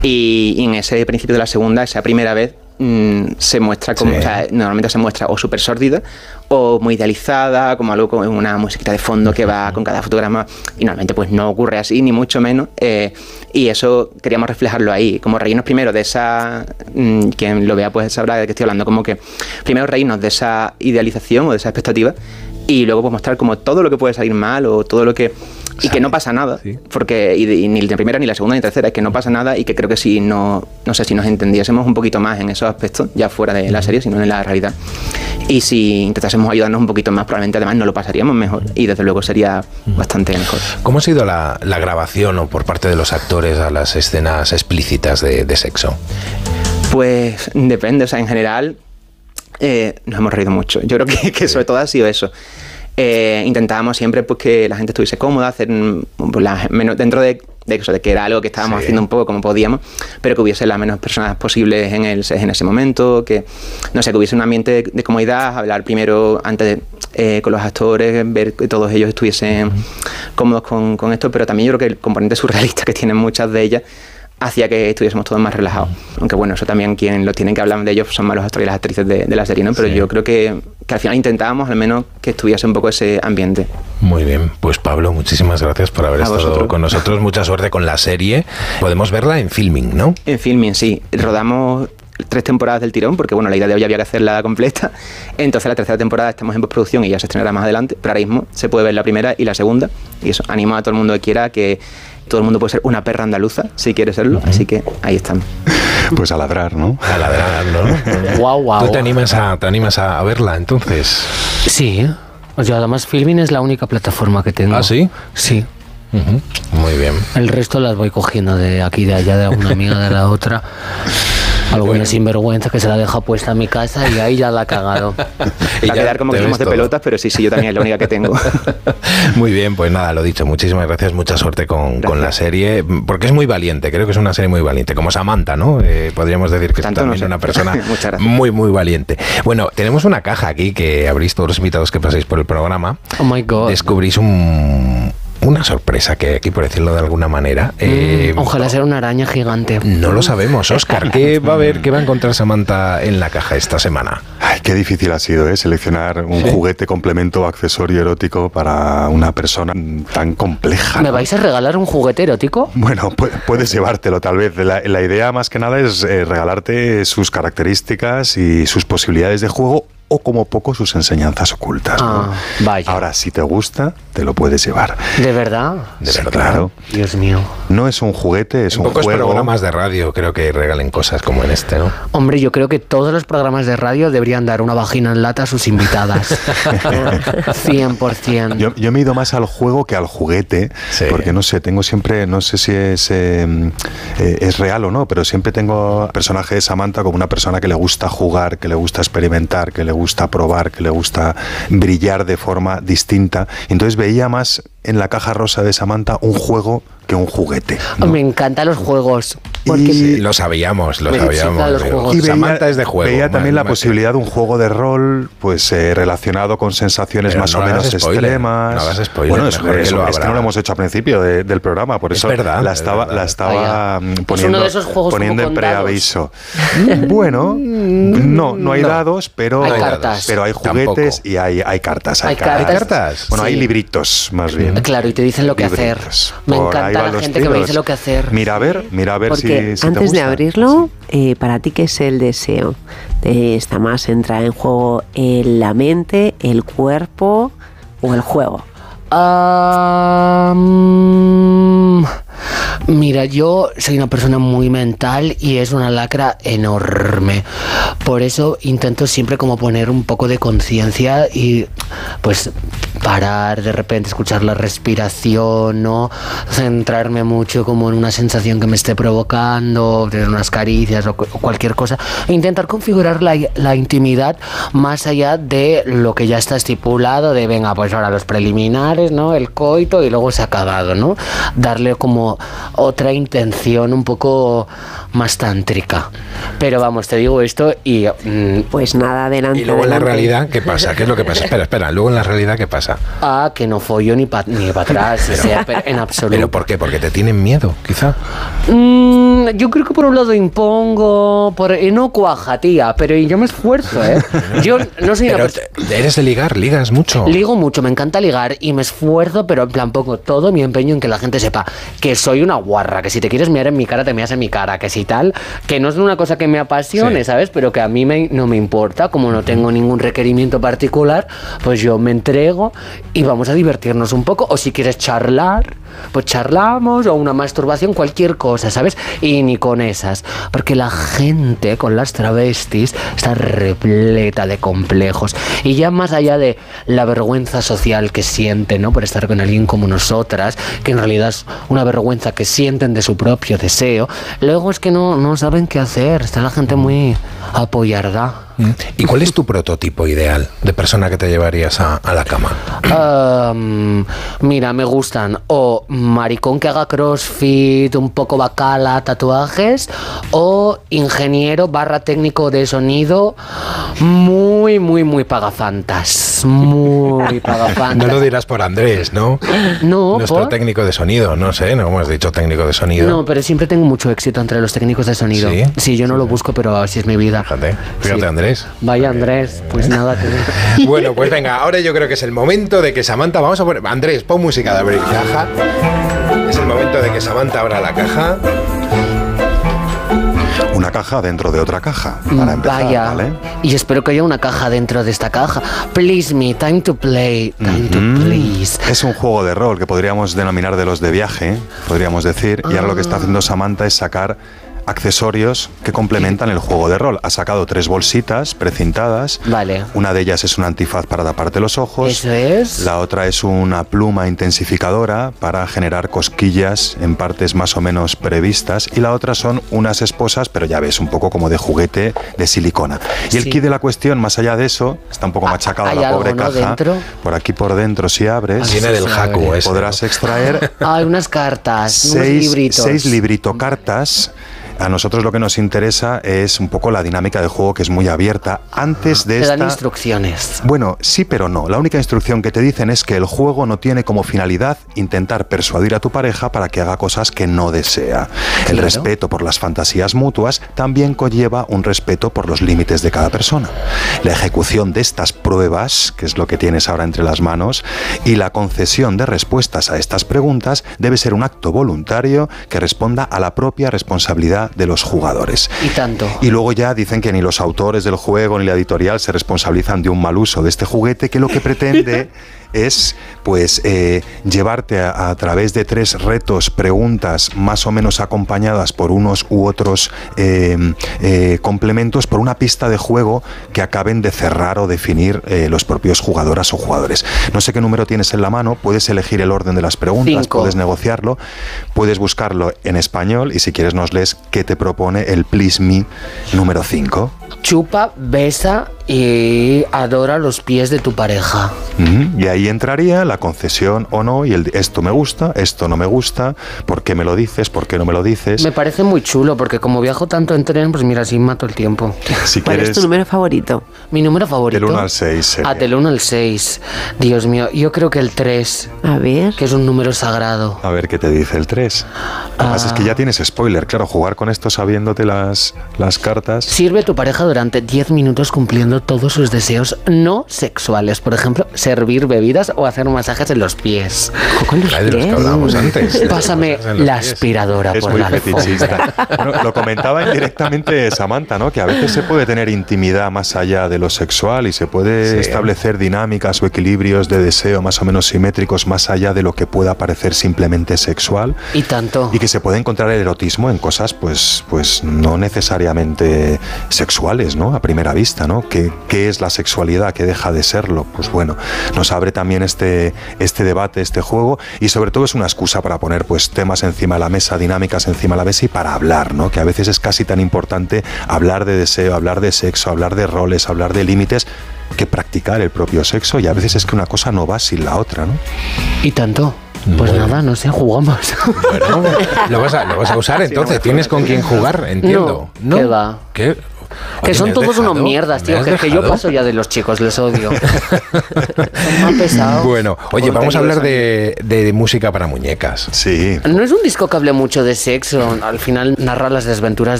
Y en ese principio de la segunda, esa primera vez, se muestra como, o sea, normalmente se muestra o súper sórdida o muy idealizada, como algo con una musiquita de fondo que va con cada fotograma, y normalmente pues no ocurre así, ni mucho menos, y eso queríamos reflejarlo ahí, como reírnos primero de esa, quien lo vea pues sabrá de qué estoy hablando, como que primero reírnos de esa idealización o de esa expectativa, y luego pues mostrar como todo lo que puede salir mal o todo lo que... Y que no pasa nada, porque y ni la primera, ni la segunda, ni la tercera, es que no pasa nada, y que creo que si no sé, si nos entendiésemos un poquito más en esos aspectos, ya fuera de la serie, sino en la realidad, y si intentásemos ayudarnos un poquito más, probablemente además nos lo pasaríamos mejor, y desde luego sería bastante mejor. ¿Cómo ha sido la grabación o por parte de los actores a las escenas explícitas de sexo? Pues depende, o sea, en general nos hemos reído mucho. Yo creo que sobre todo ha sido eso. Intentábamos siempre pues que la gente estuviese cómoda, hacer pues, menos dentro de eso, de que era algo que estábamos haciendo un poco como podíamos, pero que hubiese las menos personas posibles en ese momento, que no sé, que hubiese un ambiente de comodidad, hablar primero antes con los actores, ver que todos ellos estuviesen cómodos con esto, pero también yo creo que el componente surrealista que tienen muchas de ellas hacía que estuviésemos todos más relajados. Aunque bueno, eso también quien lo tienen que hablar de ellos son más los actores y las actrices de la serie, ¿no? Pero yo creo que al final intentábamos al menos que estuviese un poco ese ambiente. Muy bien, pues Pablo, muchísimas gracias por haber estado con nosotros. Mucha suerte con la serie. Podemos verla en Filming, ¿no? En Filming, sí. Rodamos 3 temporadas del tirón, porque bueno, la idea de hoy había que hacerla completa. Entonces la tercera temporada estamos en postproducción y ya se estrenará más adelante, pero ahora mismo se puede ver la primera y la segunda, y eso, animo a todo el mundo que quiera, que todo el mundo puede ser una perra andaluza si quiere serlo, así que ahí están. Pues a ladrar, ¿no? A ladrar, ¿no? Guau. ¿Tú te animas a verla entonces? Sí, yo además Filming es la única plataforma que tengo. ¿Ah, sí? Sí. Muy bien. El resto las voy cogiendo de aquí, de allá, de una amiga, de la otra. Alguna sinvergüenza que se la deja puesta en mi casa y ahí ya la ha cagado. Va a quedar como que somos de pelotas, pero sí, yo también es la única que tengo. Muy bien, pues nada, lo dicho, muchísimas gracias, mucha suerte con la serie, porque es muy valiente, creo que es una serie muy valiente, como Samantha, ¿no? Podríamos decir que es también una persona muy, muy valiente. Bueno, tenemos una caja aquí que abrís todos los invitados que paséis por el programa. Oh my God. Descubrís una sorpresa que aquí, por decirlo de alguna manera. Ojalá sea una araña gigante. No lo sabemos, Óscar. ¿Qué va a encontrar Samantha en la caja esta semana? Ay, qué difícil ha sido, seleccionar un juguete, complemento o accesorio erótico para una persona tan compleja. ¿Me vais a regalar un juguete erótico? Bueno, puedes llevártelo tal vez. La idea más que nada es regalarte sus características y sus posibilidades de juego, o como poco sus enseñanzas ocultas, ¿no? Vaya. Ahora, si te gusta, te lo puedes llevar. ¿De verdad? De verdad. Claro. Dios mío. No es un juguete, es un juego. Pocos programas de radio creo que regalen cosas como en este, ¿no? Hombre, yo creo que todos los programas de radio deberían dar una vagina en lata a sus invitadas. 100%. Yo me he ido más al juego que al juguete, porque no sé, tengo siempre, no sé si es real o no, pero siempre tengo al personaje de Samantha como una persona que le gusta jugar, que le gusta experimentar, que le gusta probar, que le gusta brillar de forma distinta. Entonces veía más en la caja rosa de Samantha un juego que un juguete, ¿no? Me encantan los juegos. Porque sí, lo sabíamos. Y Samantha es de juego. Veía también la posibilidad de un juego de rol, pues relacionado con sensaciones más o menos extremas. No hagas spoiler. Bueno, es que no lo hemos hecho al principio del programa, por eso la estaba poniendo en preaviso. Bueno, no hay dados, pero hay cartas. Pero hay juguetes y hay cartas. ¿Hay cartas? Bueno, hay libritos, más bien. Claro, y te dicen lo que hacer. Me encanta la gente que me dice lo que hacer. Mira a ver porque si antes te de abrirlo, para ti, ¿qué es el deseo? ¿Está más entra en juego la mente, el cuerpo o el juego? Mira, yo soy una persona muy mental y es una lacra enorme. Por eso intento siempre como poner un poco de conciencia y pues parar, de repente escuchar la respiración, no centrarme mucho como en una sensación que me esté provocando, tener unas caricias o cualquier cosa, e intentar configurar la intimidad más allá de lo que ya está estipulado, de venga, pues ahora los preliminares, ¿no? El coito y luego se ha acabado, ¿no? Darle como otra intención un poco más tántrica. Pero vamos, te digo esto y pues nada, adelante. Y luego en la realidad, ¿qué pasa? ¿Qué es lo que pasa? Espera, luego en la realidad, ¿qué pasa? pasa? Que no follo ni para atrás, en absoluto. ¿Pero por qué? ¿Porque te tienen miedo, quizá? Yo creo que por un lado impongo, no cuaja, tía, pero yo me esfuerzo, ¿eh? Yo no soy pero eres de ligar, ligas mucho. Ligo mucho, me encanta ligar y me esfuerzo, pero en plan pongo todo mi empeño en que la gente sepa que soy una guarra, que si te quieres mirar en mi cara, te miras en mi cara, que si tal, que no es una cosa que me apasione, ¿sabes? Pero que a mí no me importa, como no tengo ningún requerimiento particular, pues yo me entrego y vamos a divertirnos un poco, o si quieres charlar, pues charlamos, o una masturbación, cualquier cosa, ¿sabes? Y ni con esas, porque la gente con las travestis está repleta de complejos, y ya más allá de la vergüenza social que sienten, ¿no?, por estar con alguien como nosotras, que en realidad es una vergüenza que sienten de su propio deseo, luego es que no saben qué hacer, está la gente muy apoyarda. ¿Y cuál es tu prototipo ideal de persona que te llevarías a la cama? Mira, me gustan o maricón que haga crossfit, un poco bacala, tatuajes, o ingeniero / técnico de sonido muy, muy, muy pagafantas. Muy pagafantas. No lo dirás por Andrés, ¿no? No, nuestro técnico de sonido, no sé, no hemos dicho técnico de sonido. No, pero siempre tengo mucho éxito entre los técnicos de sonido. Sí, yo no lo busco, pero así es mi vida. Fíjate, Andrés. Vaya, Andrés, pues nada. Bueno, pues venga, ahora yo creo que es el momento de que Samantha, vamos a poner, Andrés, pon música de abrir caja. Es el momento de que Samantha abra la caja. Una caja dentro de otra caja, para empezar, vaya, ¿vale? Y espero que haya una caja dentro de esta caja. Please me, time to play, time to please. Es un juego de rol que podríamos denominar de los de viaje, podríamos decir, y ahora lo que está haciendo Samantha es sacar accesorios que complementan el juego de rol. Ha sacado 3 bolsitas precintadas. Vale. Una de ellas es un antifaz para taparte los ojos. Eso es. La otra es una pluma intensificadora para generar cosquillas en partes más o menos previstas. Y la otra son unas esposas, pero ya ves, un poco como de juguete de silicona. Y el kit de la cuestión, más allá de eso, está un poco machacado la pobre caja. ¿Dentro? Por aquí por dentro, si abres, viene del Haku ese, podrás extraer unas cartas, 6 libritos cartas. A nosotros lo que nos interesa es un poco la dinámica del juego, que es muy abierta. Antes de esta... Te dan instrucciones. Bueno, sí, pero no. La única instrucción que te dicen es que el juego no tiene como finalidad intentar persuadir a tu pareja para que haga cosas que no desea. El respeto por las fantasías mutuas también conlleva un respeto por los límites de cada persona. La ejecución de estas pruebas, que es lo que tienes ahora entre las manos, y la concesión de respuestas a estas preguntas debe ser un acto voluntario que responda a la propia responsabilidad de los jugadores. Y tanto. Y luego ya dicen que ni los autores del juego ni la editorial se responsabilizan de un mal uso de este juguete, que lo que pretende es pues llevarte a través de 3 retos, preguntas más o menos acompañadas por unos u otros complementos, por una pista de juego que acaben de cerrar o definir los propios jugadoras o jugadores. No sé qué número tienes en la mano, puedes elegir el orden de las preguntas, 5. Puedes negociarlo, puedes buscarlo en español y si quieres nos lees qué te propone el Please Me número 5. Chupa, besa y adora los pies de tu pareja. Y ahí entraría la concesión o no, y el esto me gusta, esto no me gusta, ¿por qué me lo dices? ¿Por qué no me lo dices? Me parece muy chulo, porque como viajo tanto en tren, pues mira, así mato el tiempo. Si ¿Cuál es tu número favorito? Mi número favorito. Del 1 al 6 sería. Del 1 al 6. Dios mío, yo creo que el 3. A ver. Que es un número sagrado. A ver qué te dice el 3. Además es que ya tienes spoiler, claro, jugar con esto sabiéndote las cartas. Sirve a tu pareja durante 10 minutos cumpliendo todos sus deseos no sexuales. Por ejemplo, servir bebidas o hacer masajes en los pies. ¿Con los de los que pies? hablábamos antes. Pásame la aspiradora Es por muy la fetichista. Bueno, lo comentaba indirectamente Samantha, ¿no? Que a veces se puede tener intimidad más allá de lo sexual y se puede establecer dinámicas o equilibrios de deseo más o menos simétricos más allá de lo que pueda parecer simplemente sexual. Y tanto. Y que se puede encontrar el erotismo en cosas pues no necesariamente sexuales, ¿no? A primera vista, ¿no? ¿Qué es la sexualidad? ¿Qué deja de serlo? Pues bueno, nos abre también este debate, este juego, y sobre todo es una excusa para poner pues temas encima de la mesa, dinámicas encima de la mesa y para hablar, ¿no? Que a veces es casi tan importante hablar de deseo, hablar de sexo, hablar de roles, hablar de límites, que practicar el propio sexo, y a veces es que una cosa no va sin la otra, ¿no? Y tanto. Pues bueno. nada, no sé, jugamos. Bueno, lo vas a usar entonces. ¿Tienes con quién jugar? Entiendo. No. ¿Qué va? ¿Qué? Que son todos unos mierdas, tío. Que yo paso ya de los chicos, les odio. Son más pesados. Bueno, oye, vamos a hablar de música para muñecas. Sí. No es un disco que hable mucho de sexo. Al final narra las desventuras